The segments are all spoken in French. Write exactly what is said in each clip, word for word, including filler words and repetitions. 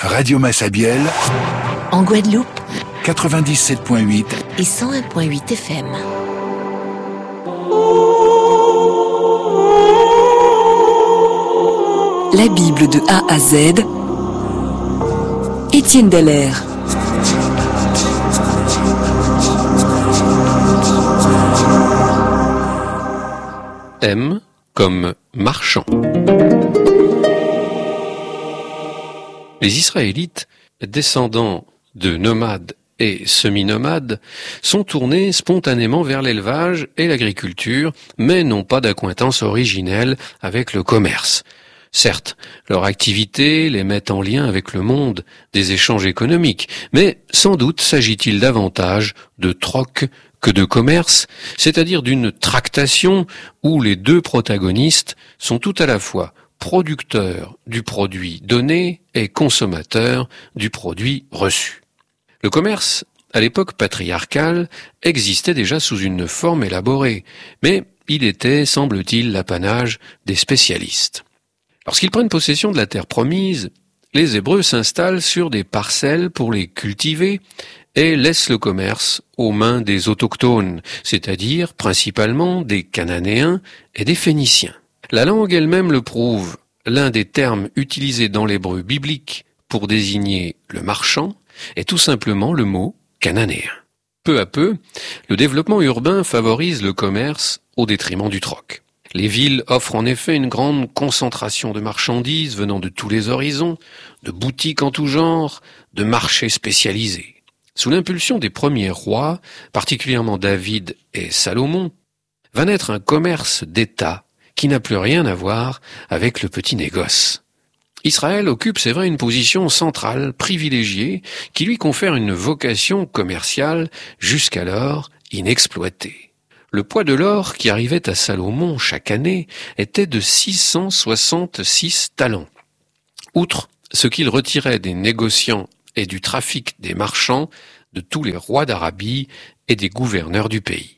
Radio Massabielle, en Guadeloupe, quatre-vingt-dix-sept virgule huit et cent un virgule huit F M. La Bible de A à Z, Étienne Dallaire. M comme marchand. Les Israélites, descendants de nomades et semi-nomades, sont tournés spontanément vers l'élevage et l'agriculture, mais n'ont pas d'accointance originelle avec le commerce. Certes, leur activité les met en lien avec le monde des échanges économiques, mais sans doute s'agit-il davantage de troc que de commerce, c'est-à-dire d'une tractation où les deux protagonistes sont tout à la fois producteurs du produit donné et consommateurs du produit reçu. Le commerce, à l'époque patriarcale, existait déjà sous une forme élaborée, mais il était, semble-t-il, l'apanage des spécialistes. Lorsqu'ils prennent possession de la terre promise, les Hébreux s'installent sur des parcelles pour les cultiver et laissent le commerce aux mains des autochtones, c'est-à-dire principalement des Cananéens et des Phéniciens. La langue elle-même le prouve. L'un des termes utilisés dans l'hébreu biblique pour désigner le marchand est tout simplement le mot cananéen. Peu à peu, le développement urbain favorise le commerce au détriment du troc. Les villes offrent en effet une grande concentration de marchandises venant de tous les horizons, de boutiques en tout genre, de marchés spécialisés. Sous l'impulsion des premiers rois, particulièrement David et Salomon, va naître un commerce d'État qui n'a plus rien à voir avec le petit négoce. Israël occupe, c'est vrai, une position centrale, privilégiée, qui lui confère une vocation commerciale jusqu'alors inexploitée. Le poids de l'or qui arrivait à Salomon chaque année était de six cent soixante-six talents. Outre ce qu'il retirait des négociants et du trafic des marchands de tous les rois d'Arabie et des gouverneurs du pays.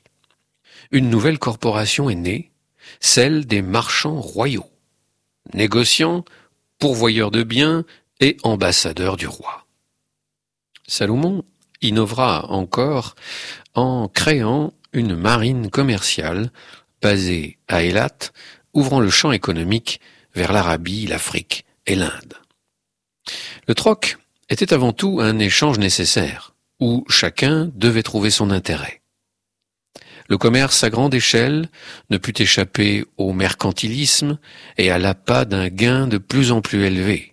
Une nouvelle corporation est née, celle des marchands royaux, négociants, pourvoyeurs de biens et ambassadeurs du roi. Salomon innovera encore en créant une marine commerciale basée à Eilat, ouvrant le champ économique vers l'Arabie, l'Afrique et l'Inde. Le troc était avant tout un échange nécessaire, où chacun devait trouver son intérêt. Le commerce à grande échelle ne put échapper au mercantilisme et à l'appât d'un gain de plus en plus élevé.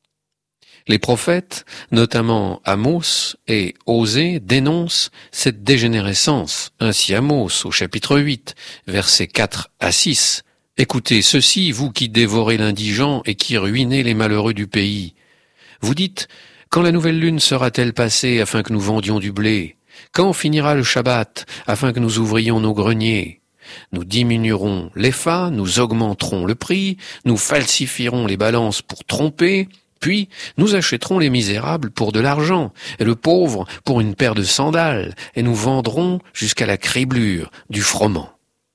Les prophètes, notamment Amos et Osée, dénoncent cette dégénérescence. Ainsi Amos, au chapitre huit, versets quatre à six. « Écoutez ceci, vous qui dévorez l'indigent et qui ruinez les malheureux du pays. Vous dites, quand la nouvelle lune sera-t-elle passée afin que nous vendions du blé ? Quand finira le Shabbat, afin que nous ouvrions nos greniers? Nous diminuerons l'épha, nous augmenterons le prix, nous falsifierons les balances pour tromper, puis nous achèterons les misérables pour de l'argent, et le pauvre pour une paire de sandales, et nous vendrons jusqu'à la criblure du froment.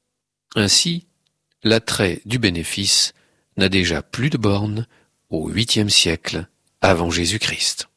Ainsi, l'attrait du bénéfice n'a déjà plus de bornes au huitième siècle avant Jésus-Christ.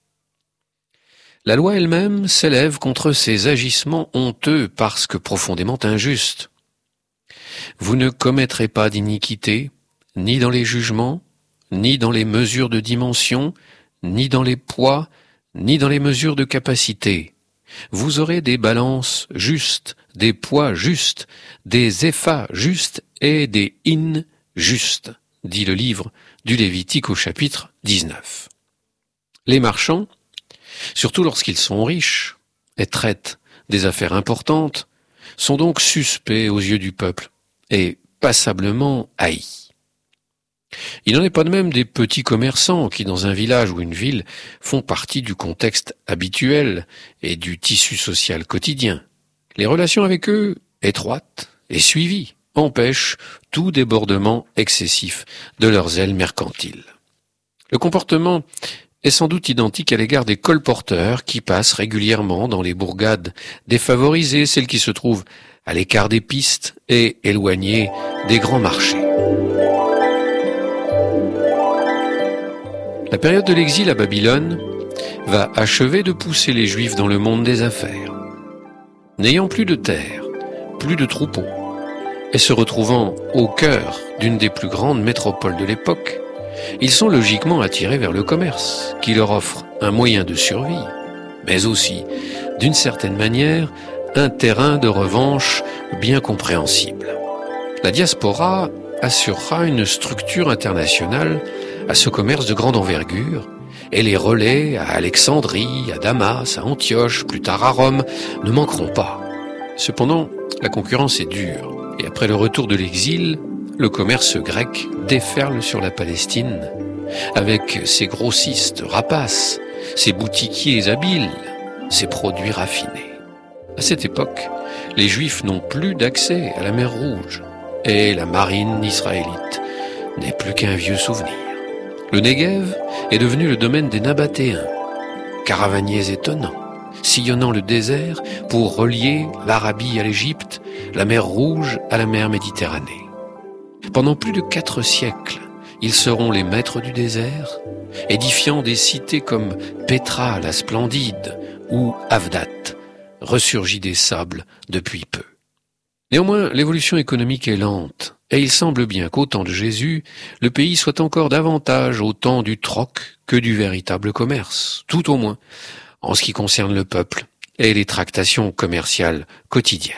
La loi elle-même s'élève contre ces agissements honteux parce que profondément injustes. Vous ne commettrez pas d'iniquité, ni dans les jugements, ni dans les mesures de dimension, ni dans les poids, ni dans les mesures de capacité. Vous aurez des balances justes, des poids justes, des éphas justes et des hin justes, dit le livre du Lévitique au chapitre dix-neuf. Les marchands, surtout lorsqu'ils sont riches et traitent des affaires importantes, sont donc suspects aux yeux du peuple et passablement haïs. Il n'en est pas de même des petits commerçants qui, dans un village ou une ville, font partie du contexte habituel et du tissu social quotidien. Les relations avec eux, étroites et suivies, empêchent tout débordement excessif de leurs ailes mercantiles. Le comportement est sans doute identique à l'égard des colporteurs qui passent régulièrement dans les bourgades défavorisées, celles qui se trouvent à l'écart des pistes et éloignées des grands marchés. La période de l'exil à Babylone va achever de pousser les Juifs dans le monde des affaires. N'ayant plus de terre, plus de troupeaux, et se retrouvant au cœur d'une des plus grandes métropoles de l'époque, ils sont logiquement attirés vers le commerce, qui leur offre un moyen de survie, mais aussi, d'une certaine manière, un terrain de revanche bien compréhensible. La diaspora assurera une structure internationale à ce commerce de grande envergure, et les relais à Alexandrie, à Damas, à Antioche, plus tard à Rome, ne manqueront pas. Cependant, la concurrence est dure, et après le retour de l'exil, le commerce grec déferle sur la Palestine, avec ses grossistes rapaces, ses boutiquiers habiles, ses produits raffinés. À cette époque, les Juifs n'ont plus d'accès à la mer Rouge, et la marine israélite n'est plus qu'un vieux souvenir. Le Negev est devenu le domaine des Nabatéens, caravaniers étonnants, sillonnant le désert pour relier l'Arabie à l'Égypte, la mer Rouge à la mer Méditerranée. Pendant plus de quatre siècles, ils seront les maîtres du désert, édifiant des cités comme Pétra la Splendide ou Avdat, ressurgie des sables depuis peu. Néanmoins, l'évolution économique est lente, et il semble bien qu'au temps de Jésus, le pays soit encore davantage au temps du troc que du véritable commerce, tout au moins en ce qui concerne le peuple et les tractations commerciales quotidiennes.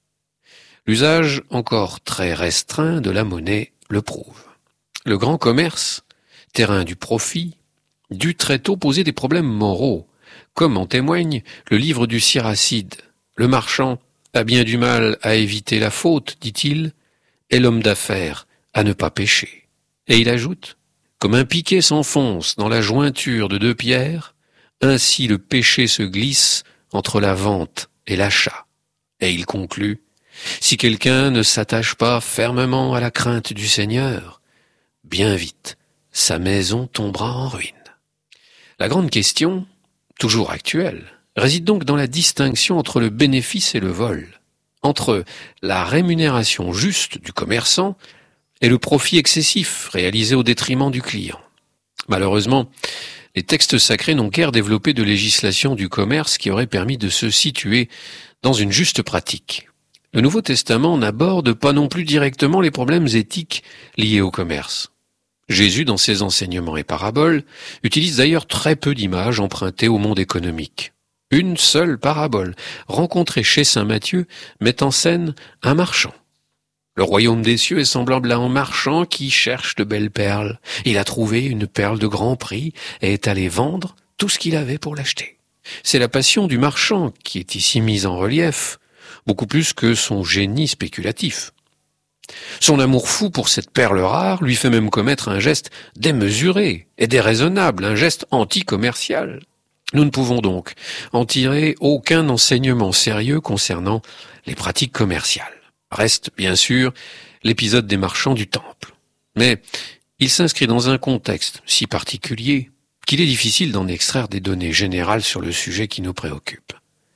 L'usage encore très restreint de la monnaie le prouve. Le grand commerce, terrain du profit, dut très tôt poser des problèmes moraux, comme en témoigne le livre du Siracide. Le marchand a bien du mal à éviter la faute, dit-il, et l'homme d'affaires à ne pas pécher. Et il ajoute, comme un piquet s'enfonce dans la jointure de deux pierres, ainsi le péché se glisse entre la vente et l'achat. Et il conclut, si quelqu'un ne s'attache pas fermement à la crainte du Seigneur, bien vite, sa maison tombera en ruine. La grande question, toujours actuelle, réside donc dans la distinction entre le bénéfice et le vol, entre la rémunération juste du commerçant et le profit excessif réalisé au détriment du client. Malheureusement, les textes sacrés n'ont guère développé de législation du commerce qui aurait permis de se situer dans une juste pratique. Le Nouveau Testament n'aborde pas non plus directement les problèmes éthiques liés au commerce. Jésus, dans ses enseignements et paraboles, utilise d'ailleurs très peu d'images empruntées au monde économique. Une seule parabole, rencontrée chez saint Matthieu, met en scène un marchand. Le royaume des cieux est semblable à un marchand qui cherche de belles perles. Il a trouvé une perle de grand prix et est allé vendre tout ce qu'il avait pour l'acheter. C'est la passion du marchand qui est ici mise en relief, beaucoup plus que son génie spéculatif. Son amour fou pour cette perle rare lui fait même commettre un geste démesuré et déraisonnable, un geste anti-commercial. Nous ne pouvons donc en tirer aucun enseignement sérieux concernant les pratiques commerciales. Reste, bien sûr, l'épisode des marchands du temple. Mais il s'inscrit dans un contexte si particulier qu'il est difficile d'en extraire des données générales sur le sujet qui nous préoccupe.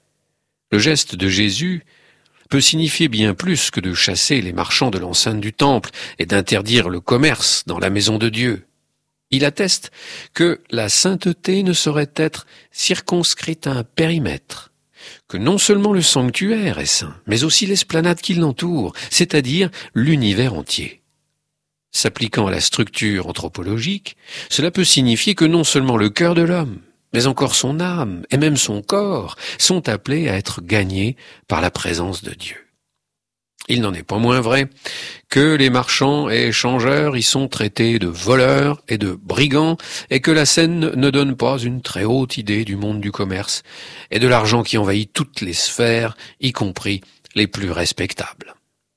Le geste de Jésus peut signifier bien plus que de chasser les marchands de l'enceinte du temple et d'interdire le commerce dans la maison de Dieu. Il atteste que la sainteté ne saurait être circonscrite à un périmètre, que non seulement le sanctuaire est saint, mais aussi l'esplanade qui l'entoure, c'est-à-dire l'univers entier. S'appliquant à la structure anthropologique, cela peut signifier que non seulement le cœur de l'homme, mais encore son âme et même son corps sont appelés à être gagnés par la présence de Dieu. Il n'en est pas moins vrai que les marchands et échangeurs y sont traités de voleurs et de brigands et que la scène ne donne pas une très haute idée du monde du commerce et de l'argent qui envahit toutes les sphères, y compris les plus respectables.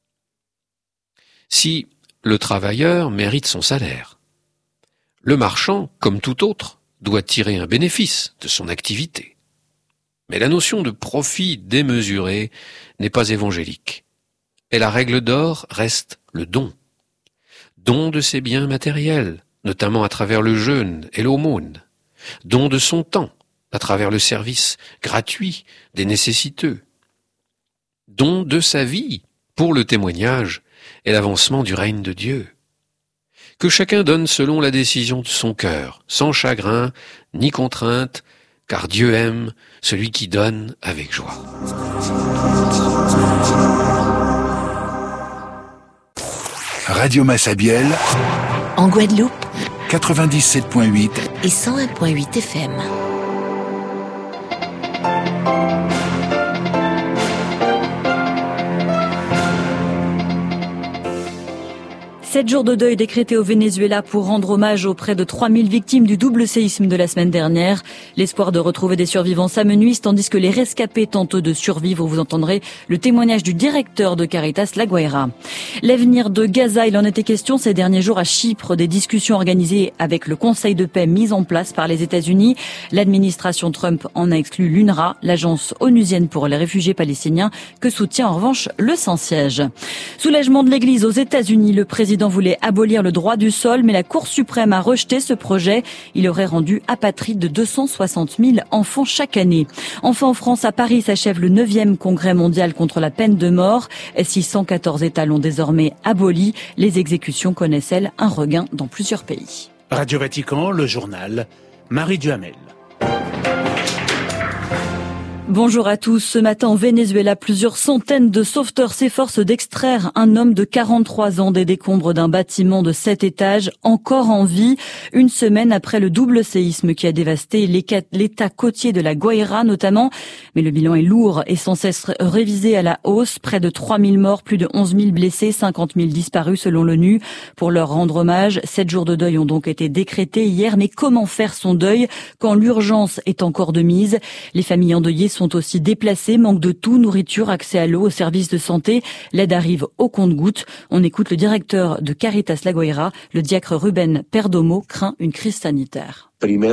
Si le travailleur mérite son salaire, le marchand, comme tout autre, doit tirer un bénéfice de son activité. Mais la notion de profit démesuré n'est pas évangélique. Et la règle d'or reste le don. Don de ses biens matériels, notamment à travers le jeûne et l'aumône. Don de son temps, à travers le service gratuit des nécessiteux. Don de sa vie, pour le témoignage et l'avancement du règne de Dieu. que chacun donne selon la décision de son cœur, sans chagrin ni contrainte, car Dieu aime celui qui donne avec joie. Radio Massabielle, En Guadeloupe quatre-vingt-dix-sept point huit et cent un point huit F M. Sept jours de deuil décrétés au Venezuela pour rendre hommage aux près de trois mille victimes du double séisme de la semaine dernière. L'espoir de retrouver des survivants s'amenuise tandis que les rescapés tentent de survivre. Vous entendrez le témoignage du directeur de Caritas La Guaira. L'avenir de Gaza, il en était question ces derniers jours à Chypre. Des discussions organisées avec le Conseil de paix mis en place par les États-Unis. L'administration Trump en a exclu l'U N R W A, l'agence onusienne pour les réfugiés palestiniens, que soutient en revanche le sans-siège. Soulègement de l'Église aux États-Unis. Le président voulait abolir le droit du sol, mais la Cour suprême a rejeté ce projet. Il aurait rendu apatrides de deux cent soixante mille enfants chaque année. Enfin, en France, à Paris, s'achève le neuvième congrès mondial contre la peine de mort. six cent quatorze États l'ont désormais aboli. Les exécutions connaissent, elles, un regain dans plusieurs pays. Radio Vatican, le journal, Marie Duhamel. Bonjour à tous. Ce matin, au Venezuela, plusieurs centaines de sauveteurs s'efforcent d'extraire un homme de quarante-trois ans des décombres d'un bâtiment de sept étages, encore en vie, une semaine après le double séisme qui a dévasté l'état côtier de la Guaira notamment. Mais le bilan est lourd et sans cesse révisé à la hausse. Près de trois mille morts, plus de onze mille blessés, cinquante mille disparus selon l'ONU. Pour leur rendre hommage, sept jours de deuil ont donc été décrétés hier. Mais comment faire son deuil quand l'urgence est encore de mise? Les familles endeuillées sont sont aussi déplacés, manque de tout, nourriture, accès à l'eau, aux services de santé. L'aide arrive au compte-gouttes. On écoute le directeur de Caritas La Guaira, le diacre Ruben Perdomo, craint une crise sanitaire.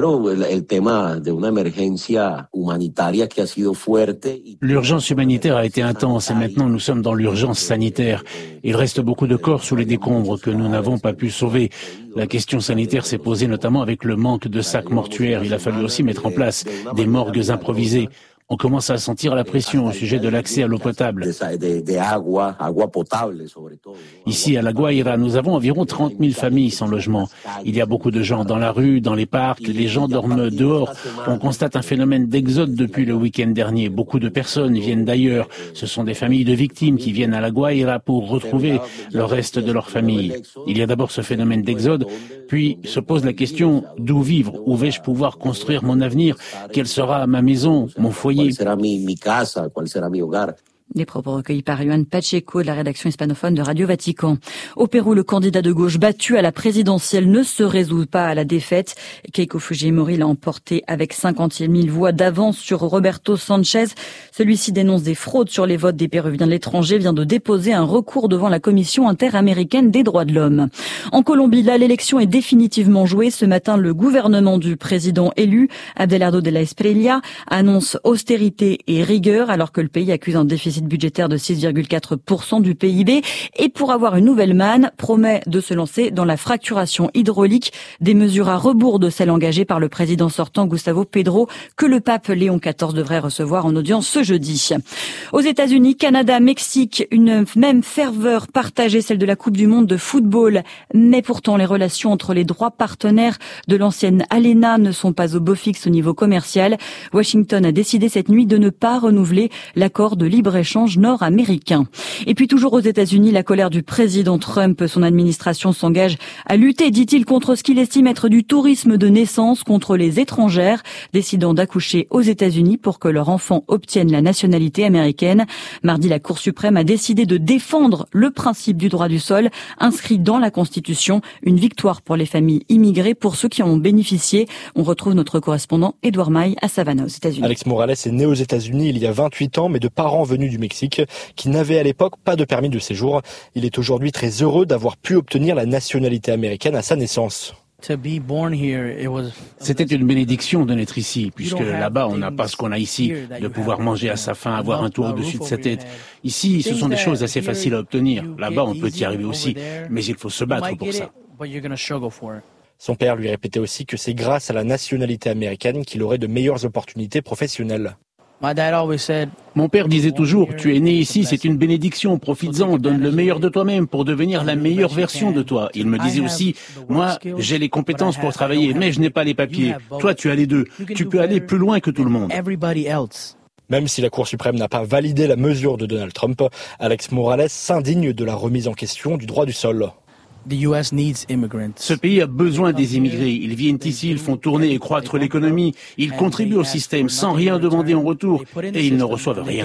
L'urgence humanitaire a été intense et maintenant nous sommes dans l'urgence sanitaire. Il reste beaucoup de corps sous les décombres que nous n'avons pas pu sauver. La question sanitaire s'est posée notamment avec le manque de sacs mortuaires. Il a fallu aussi mettre en place des morgues improvisées. On commence à sentir la pression au sujet de l'accès à l'eau potable. Ici, à La Guaira, nous avons environ trente mille familles sans logement. Il y a beaucoup de gens dans la rue, dans les parcs, les gens dorment dehors. On constate un phénomène d'exode depuis le week-end dernier. Beaucoup de personnes viennent d'ailleurs. Ce sont des familles de victimes qui viennent à La Guaira pour retrouver le reste de leur famille. Il y a d'abord ce phénomène d'exode, puis se pose la question d'où vivre, où vais-je pouvoir construire mon avenir, quelle sera ma maison, mon foyer. ¿Cuál será mi, mi casa? ¿Cuál será mi hogar? Des propos recueillis par Juan Pacheco de la rédaction hispanophone de Radio Vatican. Au Pérou, le candidat de gauche battu à la présidentielle ne se résout pas à la défaite. Keiko Fujimori l'a emporté avec cinquante mille voix d'avance sur Roberto Sanchez. Celui-ci dénonce des fraudes sur les votes des Péruviens de l'étranger, vient de déposer un recours devant la Commission interaméricaine des droits de l'homme. En Colombie, là, l'élection est définitivement jouée. Ce matin, le gouvernement du président élu, Abelardo de la Espriella, annonce austérité et rigueur alors que le pays accuse un déficit budgétaire de six virgule quatre pour cent du P I B et pour avoir une nouvelle manne, promet de se lancer dans la fracturation hydraulique, des mesures à rebours de celles engagées par le président sortant Gustavo Petro que le pape Léon quatorze devrait recevoir en audience ce jeudi. Aux États-Unis, Canada, Mexique, une même ferveur partagée, celle de la Coupe du monde de football, mais pourtant les relations entre les trois partenaires de l'ancienne ALENA ne sont pas au beau fixe au niveau commercial. Washington a décidé cette nuit de ne pas renouveler l'accord de libre-échange nord-américain. Et puis toujours aux États-Unis, la colère du président Trump. Son administration s'engage à lutter, dit-il, contre ce qu'il estime être du tourisme de naissance, contre les étrangères décidant d'accoucher aux États-Unis pour que leur enfant obtienne la nationalité américaine. Mardi, la Cour suprême a décidé de défendre le principe du droit du sol inscrit dans la Constitution. Une victoire pour les familles immigrées, pour ceux qui en ont bénéficié. On retrouve notre correspondant Édouard Maille à Savannah, aux États-Unis. Alex Morales est né aux États-Unis il y a vingt-huit ans, mais de parents venus du Mexique, qui n'avait à l'époque pas de permis de séjour. Il est aujourd'hui très heureux d'avoir pu obtenir la nationalité américaine à sa naissance. C'était une bénédiction de naître ici, puisque là-bas on n'a pas ce qu'on a ici, de pouvoir manger à sa faim, avoir un toit au-dessus de sa tête. Ici, ce sont des choses assez faciles à obtenir. Là-bas, on peut y arriver aussi, mais il faut se battre pour ça. Son père lui répétait aussi que c'est grâce à la nationalité américaine qu'il aurait de meilleures opportunités professionnelles. Mon père disait toujours, tu es né ici, c'est une bénédiction, profites-en, donne le meilleur de toi-même pour devenir la meilleure version de toi. Il me disait aussi, moi, j'ai les compétences pour travailler, mais je n'ai pas les papiers. Toi, tu as les deux. Tu peux aller plus loin que tout le monde. Même si la Cour suprême n'a pas validé la mesure de Donald Trump, Alex Morales s'indigne de la remise en question du droit du sol. Ce pays a besoin des immigrés. Ils viennent ici, ils font tourner et croître l'économie. Ils contribuent au système sans rien demander en retour et ils ne reçoivent rien.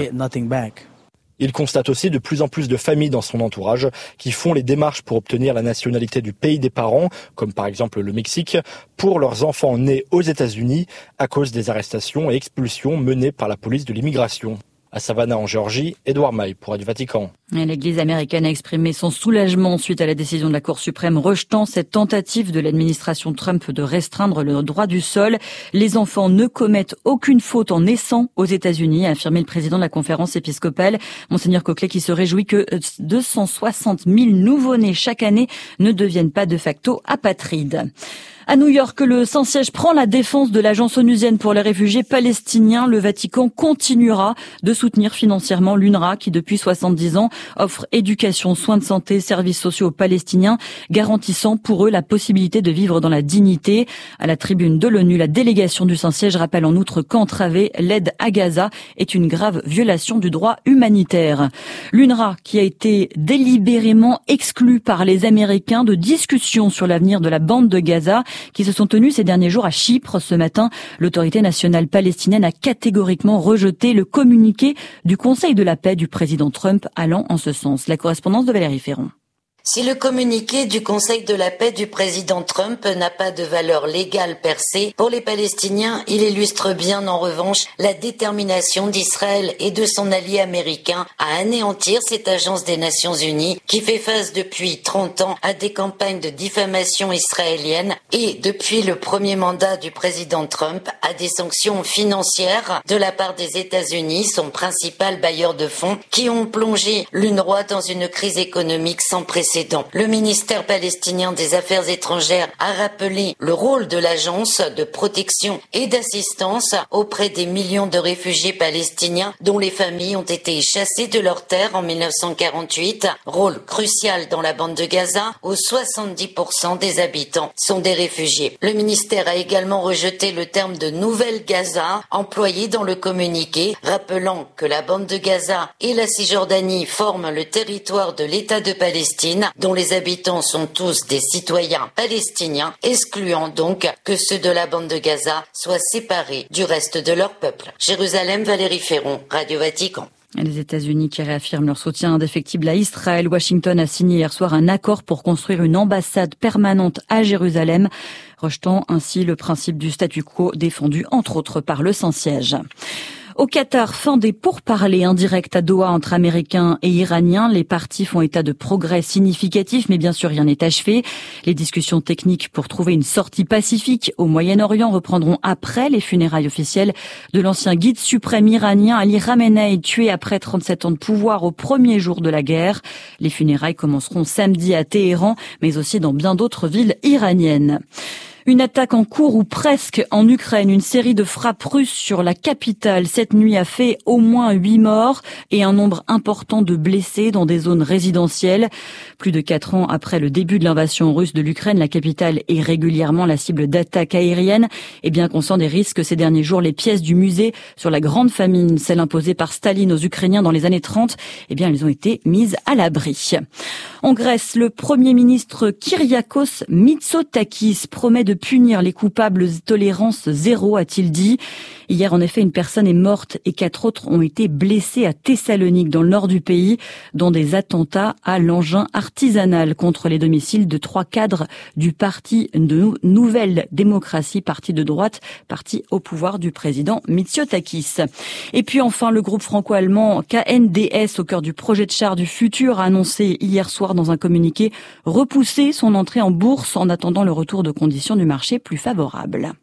Il constate aussi de plus en plus de familles dans son entourage qui font les démarches pour obtenir la nationalité du pays des parents, comme par exemple le Mexique, pour leurs enfants nés aux États-Unis à cause des arrestations et expulsions menées par la police de l'immigration. À Savannah en Géorgie, Édouard Maille pour Radio Vatican. L'Église américaine a exprimé son soulagement suite à la décision de la Cour suprême rejetant cette tentative de l'administration Trump de restreindre le droit du sol. Les enfants ne commettent aucune faute en naissant aux États-Unis, a affirmé le président de la conférence épiscopale, Monseigneur Coquelet, qui se réjouit que deux cent soixante mille nouveau-nés chaque année ne deviennent pas de facto apatrides. À New York, le Saint-Siège prend la défense de l'Agence onusienne pour les réfugiés palestiniens. Le Vatican continuera de soutenir financièrement l'U N R W A qui, depuis soixante-dix ans, offre éducation, soins de santé, services sociaux aux Palestiniens, garantissant pour eux la possibilité de vivre dans la dignité. À la tribune de l'ONU, la délégation du Saint-Siège rappelle en outre qu'entraver l'aide à Gaza est une grave violation du droit humanitaire. L'U N R W A qui a été délibérément exclue par les Américains de discussions sur l'avenir de la bande de Gaza, qui se sont tenus ces derniers jours à Chypre. Ce matin, l'autorité nationale palestinienne a catégoriquement rejeté le communiqué du Conseil de la paix du président Trump allant en ce sens. La correspondance de Valérie Ferron. Si le communiqué du Conseil de la paix du président Trump n'a pas de valeur légale per se, pour les Palestiniens, il illustre bien en revanche la détermination d'Israël et de son allié américain à anéantir cette agence des Nations Unies qui fait face depuis trente ans à des campagnes de diffamation israélienne et, depuis le premier mandat du président Trump, à des sanctions financières de la part des États-Unis, son principal bailleur de fonds, qui ont plongé l'U N R W A dans une crise économique sans précédent. Le ministère palestinien des Affaires étrangères a rappelé le rôle de l'agence de protection et d'assistance auprès des millions de réfugiés palestiniens dont les familles ont été chassées de leurs terres en mille neuf cent quarante-huit, rôle crucial dans la bande de Gaza où soixante-dix pour cent des habitants sont des réfugiés. Le ministère a également rejeté le terme de Nouvelle Gaza employé dans le communiqué, rappelant que la bande de Gaza et la Cisjordanie forment le territoire de l'État de Palestine dont les habitants sont tous des citoyens palestiniens, excluant donc que ceux de la bande de Gaza soient séparés du reste de leur peuple. Jérusalem, Valérie Ferron, Radio Vatican. Les États-Unis qui réaffirment leur soutien indéfectible à Israël. Washington a signé hier soir un accord pour construire une ambassade permanente à Jérusalem, rejetant ainsi le principe du statu quo défendu entre autres par le Saint-Siège. Au Qatar, fin des pourparlers indirects à Doha entre Américains et Iraniens. Les parties font état de progrès significatifs, mais bien sûr rien n'est achevé. Les discussions techniques pour trouver une sortie pacifique au Moyen-Orient reprendront après les funérailles officielles de l'ancien guide suprême iranien Ali Khamenei, tué après trente-sept ans de pouvoir au premier jour de la guerre. Les funérailles commenceront samedi à Téhéran, mais aussi dans bien d'autres villes iraniennes. Une attaque en cours ou presque en Ukraine. Une série de frappes russes sur la capitale cette nuit a fait au moins huit morts et un nombre important de blessés dans des zones résidentielles. Plus de quatre ans après le début de l'invasion russe de l'Ukraine, la capitale est régulièrement la cible d'attaques aériennes. Et bien conscient des risques, ces derniers jours, les pièces du musée sur la grande famine, celle imposée par Staline aux Ukrainiens dans les années trente, eh bien, elles ont été mises à l'abri. En Grèce, le Premier ministre Kyriakos Mitsotakis promet de punir les coupables tolérance zéro, a-t-il dit. Hier, en effet, une personne est morte et quatre autres ont été blessés à Thessalonique, dans le nord du pays, dans des attentats à l'engin artisanal contre les domiciles de trois cadres du parti de Nouvelle Démocratie, parti de droite, parti au pouvoir du président Mitsotakis. Et puis enfin, le groupe franco-allemand K N D S, au cœur du projet de char du futur, a annoncé hier soir dans un communiqué repousser son entrée en bourse en attendant le retour de conditions du marché plus favorables.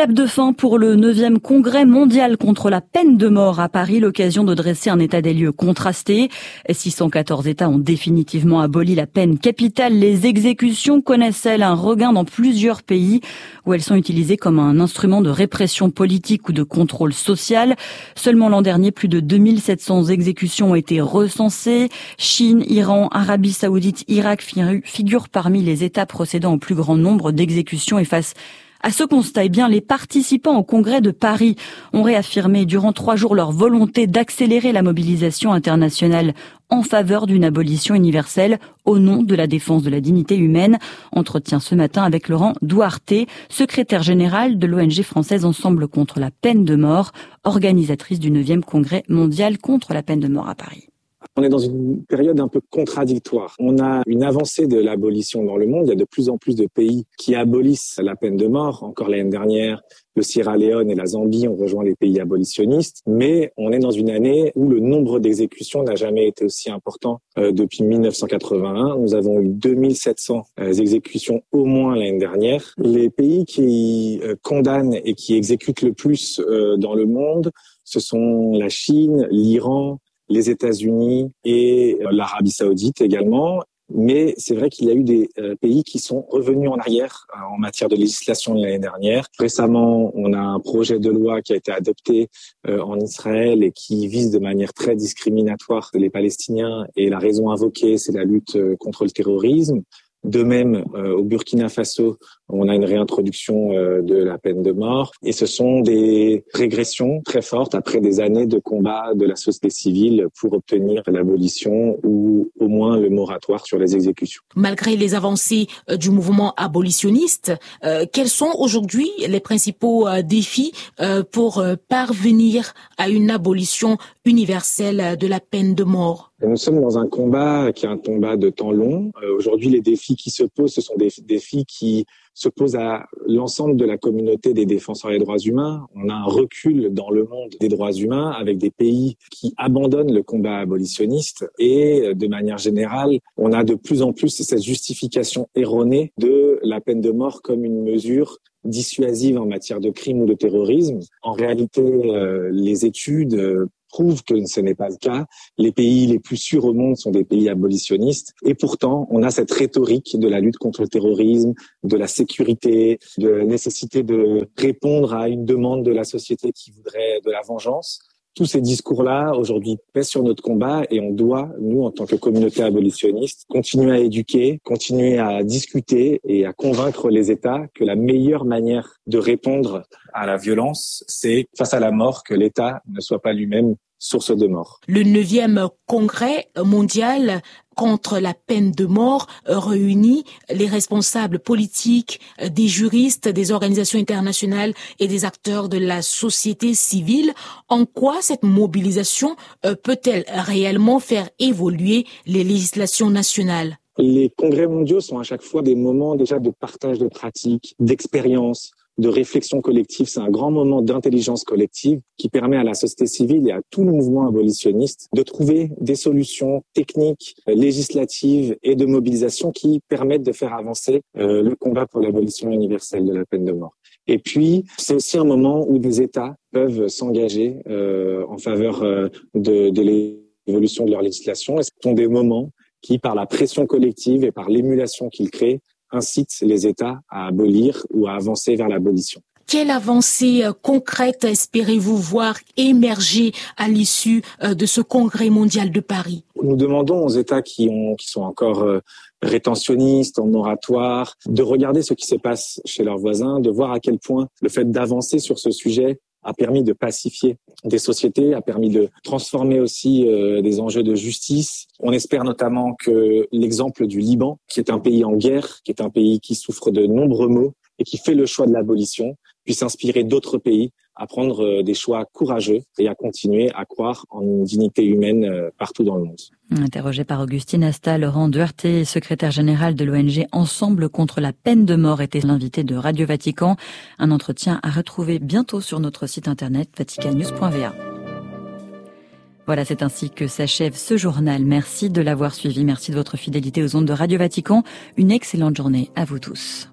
Clap de fin pour le neuvième congrès mondial contre la peine de mort à Paris, l'occasion de dresser un état des lieux contrasté. six cent quatorze États ont définitivement aboli la peine capitale. Les exécutions connaissent-elles un regain dans plusieurs pays où elles sont utilisées comme un instrument de répression politique ou de contrôle social. Seulement l'an dernier, plus de deux mille sept cents exécutions ont été recensées. Chine, Iran, Arabie Saoudite, Irak figurent parmi les États procédant au plus grand nombre d'exécutions et face à ce constat, eh bien, les participants au congrès de Paris ont réaffirmé durant trois jours leur volonté d'accélérer la mobilisation internationale en faveur d'une abolition universelle au nom de la défense de la dignité humaine. Entretien ce matin avec Laurent Duarte, secrétaire général de l'O N G française Ensemble contre la peine de mort, organisatrice du neuvième congrès mondial contre la peine de mort à Paris. On est dans une période un peu contradictoire. On a une avancée de l'abolition dans le monde. Il y a de plus en plus de pays qui abolissent la peine de mort. Encore l'année dernière, le Sierra Leone et la Zambie ont rejoint les pays abolitionnistes. Mais on est dans une année où le nombre d'exécutions n'a jamais été aussi important euh, depuis mille neuf cent quatre-vingt-un. Nous avons eu deux mille sept cents euh, exécutions au moins l'année dernière. Les pays qui euh, condamnent et qui exécutent le plus euh, dans le monde, ce sont la Chine, l'Iran, les États-Unis et l'Arabie Saoudite également. Mais c'est vrai qu'il y a eu des euh, pays qui sont revenus en arrière euh, en matière de législation l'année dernière. Récemment, on a un projet de loi qui a été adopté euh, en Israël et qui vise de manière très discriminatoire les Palestiniens. Et la raison invoquée, c'est la lutte euh, contre le terrorisme. De même, euh, au Burkina Faso, on a une réintroduction euh, de la peine de mort. Et ce sont des régressions très fortes après des années de combat de la société civile pour obtenir l'abolition ou au moins le moratoire sur les exécutions. Malgré les avancées euh, du mouvement abolitionniste, euh, quels sont aujourd'hui les principaux euh, défis euh, pour euh, parvenir à une abolition universelle de la peine de mort ? Nous sommes dans un combat qui est un combat de temps long. Euh, aujourd'hui, les défis qui se posent, ce sont des défis qui se posent à l'ensemble de la communauté des défenseurs des droits humains. On a un recul dans le monde des droits humains avec des pays qui abandonnent le combat abolitionniste et, de manière générale, on a de plus en plus cette justification erronée de la peine de mort comme une mesure dissuasive en matière de crime ou de terrorisme. En réalité, euh, les études euh, prouvent que ce n'est pas le cas. Les pays les plus sûrs au monde sont des pays abolitionnistes. Et pourtant, on a cette rhétorique de la lutte contre le terrorisme, de la sécurité, de la nécessité de répondre à une demande de la société qui voudrait de la vengeance. Tous ces discours-là, aujourd'hui, pèsent sur notre combat et on doit, nous, en tant que communauté abolitionniste, continuer à éduquer, continuer à discuter et à convaincre les États que la meilleure manière de répondre à la violence, c'est, face à la mort, que l'État ne soit pas lui-même source de mort. Le neuvième congrès mondial contre la peine de mort réunit les responsables politiques, des juristes, des organisations internationales et des acteurs de la société civile. En quoi cette mobilisation peut-elle réellement faire évoluer les législations nationales ? Les congrès mondiaux sont à chaque fois des moments déjà de partage de pratiques, d'expériences, de réflexion collective. C'est un grand moment d'intelligence collective qui permet à la société civile et à tout le mouvement abolitionniste de trouver des solutions techniques, législatives et de mobilisation qui permettent de faire avancer euh, le combat pour l'abolition universelle de la peine de mort. Et puis, c'est aussi un moment où des États peuvent s'engager euh, en faveur euh, de, de l'évolution de leur législation. Et ce sont des moments qui, par la pression collective et par l'émulation qu'ils créent, incite les États à abolir ou à avancer vers l'abolition. Quelle avancée concrète espérez-vous voir émerger à l'issue de ce congrès mondial de Paris ? Nous demandons aux États qui, ont, qui sont encore euh, rétentionnistes, en moratoire, de regarder ce qui se passe chez leurs voisins, de voir à quel point le fait d'avancer sur ce sujet a permis de pacifier des sociétés, a permis de transformer aussi euh, des enjeux de justice. On espère notamment que l'exemple du Liban, qui est un pays en guerre, qui est un pays qui souffre de nombreux maux et qui fait le choix de l'abolition, puisse inspirer d'autres pays à prendre des choix courageux et à continuer à croire en une dignité humaine partout dans le monde. Interrogé par Augustine Asta, Laurent Duarte, secrétaire général de l'O N G Ensemble contre la peine de mort, était l'invité de Radio Vatican. Un entretien à retrouver bientôt sur notre site internet vatican news point v a. Voilà, c'est ainsi que s'achève ce journal. Merci de l'avoir suivi. Merci de votre fidélité aux ondes de Radio Vatican. Une excellente journée à vous tous.